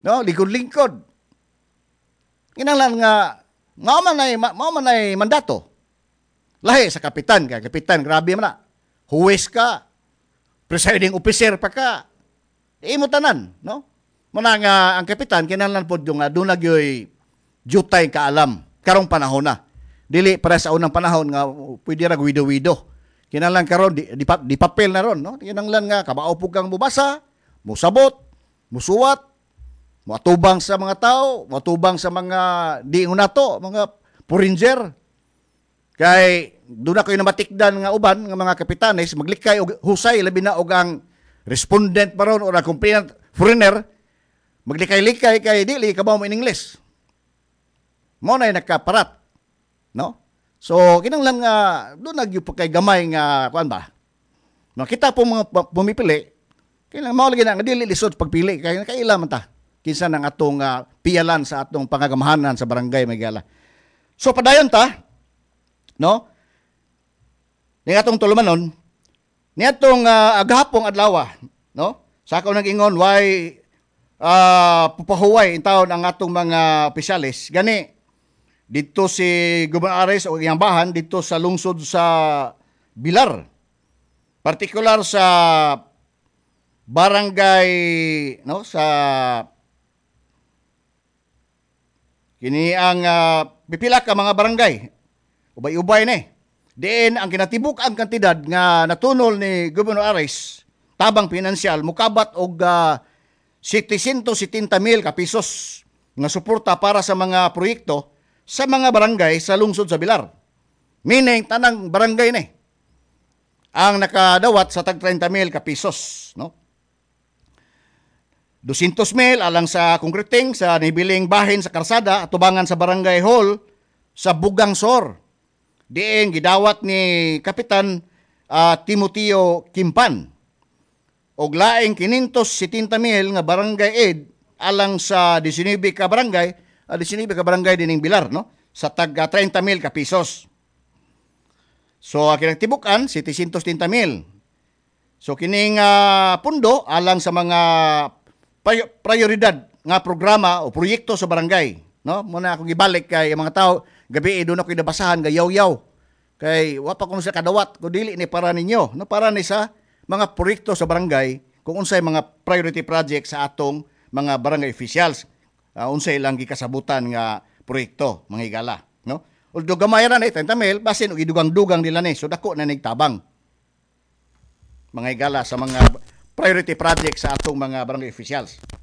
No, lingkod-lingkod. Kinahanglan nga mao man ay mandato. Lahi sa kapitan, kay kapitan grabe man na. Huwes ka, presiding officer pa ka. Imo tanan, no? Muna nga ang kapitan kinahanglan pod yung dunag yoy jutay kaalam karong panahon na. Dili para sa unang panahon nga pwede ra wido-wido. Kinahanglan karon di papel na ron, no? Kinahanglan nga kabao pug kang mubasa, musabot, musuwat, matubang sa mga tao, matubang sa mga di unato, mga foreigner. Kay doon na kayo namatikdan nga uban nga mga kapitanes maglikay og husay labi na og ang respondent maron o ang complainant foreigner maglikay-likay kay dili kabaw mo in English. Mo na nakaparat, no? So kinahanglan nga doon nagyup kay gamay nga kuan ba? No, kita po mga pumipili kinahanglan mao lagi na nga dili lisod pagpili kay kaila man ta kinsa nang atong piyalan sa atong pangagamahanan sa barangay Maygala. So padayon ta, no? Ni atong tulumanon, ni atong agahapong adlaw, no? Sa ako nag-ingon why pupahuway in taon ang atong mga opisyalis. Gani dito si Gobernador Ares o iyang bahan dito sa lungsod sa Bilar. Partikular sa barangay, no, sa kini ang pipila ka mga barangay. Ubay-ubay ni. Diin ang kinatibuk ang kantidad nga natunol ni Gobernador Ares tabang pinansyal mukabat og 770,000 ka pesos nga suporta para sa mga proyekto sa mga barangay sa lungsod sa Bilar. Meaning tanang barangay ni ang nakadawat sa tag 30,000 ka pesos, no? 200,000 alang sa concreting sa nibiling bahin sa karsada at tubangan sa barangay hall sa Bugang Sor. Dieng gidawat ni Kapitan Timoteo Kimpan. Og laing 570,000 nga barangay aid alang sa 19 ka barangay, 19 ka barangay dining Bilar, no? Sa tag 30,000 ka pesos. So kinagtibukan 730,000. So kining pundo alang sa mga prioridad nga programa o proyekto sa barangay, no? Muna akong gibalik kay mga tao gabi doon ako nabasahan nga yaw-yaw. Kay wa pa kuno sa kadawat ko dili ni para ninyo, no, para ni sa mga proyekto sa barangay kung unsay mga priority project sa atong mga barangay officials. Unsay lang gikasabutan nga proyekto mga higala, no? Although gamay ra ni 30,000 basin og idugang-dugang nila ni so dako na nigtabang. Mga higala sa mga priority project sa atong mga barangay officials.